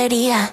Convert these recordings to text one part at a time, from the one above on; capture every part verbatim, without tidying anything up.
puntería.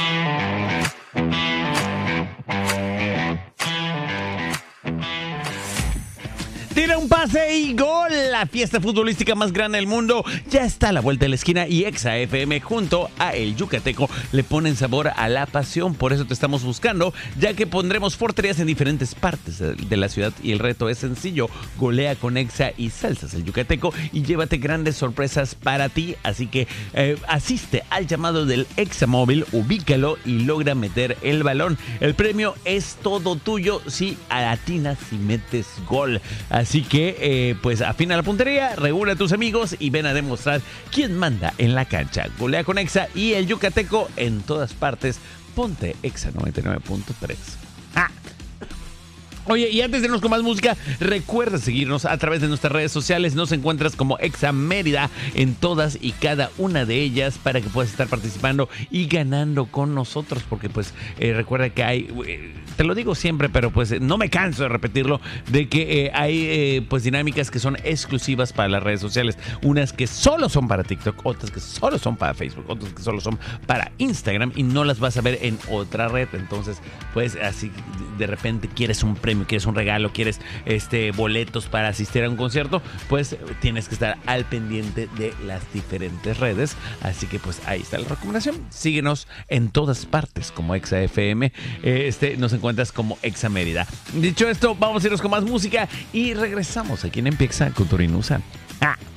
Tira un pase y gol. La fiesta futbolística más grande del mundo ya está a la vuelta de la esquina y Exa F M junto a El Yucateco le ponen sabor a la pasión. Por eso te estamos buscando, ya que pondremos porterías en diferentes partes de la ciudad y el reto es sencillo. Golea con Exa y Salsas El Yucateco y llévate grandes sorpresas para ti. Así que eh, asiste al llamado del Exa Móvil, ubícalo y logra meter el balón. El premio es todo tuyo si atinas y metes gol. Así que, eh, pues, afina la puntería, reúne a tus amigos y ven a demostrar quién manda en la cancha. Golea con Exa y El Yucateco en todas partes. Ponte Exa noventa y nueve punto tres. ¡Ah! Oye, y antes de irnos con más música, recuerda seguirnos a través de nuestras redes sociales. Nos encuentras como Exa Mérida en todas y cada una de ellas para que puedas estar participando y ganando con nosotros. Porque pues eh, recuerda que hay, eh, te lo digo siempre, pero pues no me canso de repetirlo, de que eh, hay eh, pues dinámicas que son exclusivas para las redes sociales. Unas que solo son para TikTok, otras que solo son para Facebook, otras que solo son para Instagram y no las vas a ver en otra red. Entonces, pues así de repente quieres un premio, quieres un regalo, quieres este boletos para asistir a un concierto, pues tienes que estar al pendiente de las diferentes redes. Así que pues ahí está la recomendación. Síguenos en todas partes como Exa F M. Este, nos encuentras como Exa Mérida. Dicho esto, vamos a irnos con más música y regresamos aquí en Empieza Cultura Inusa. ¡Ah!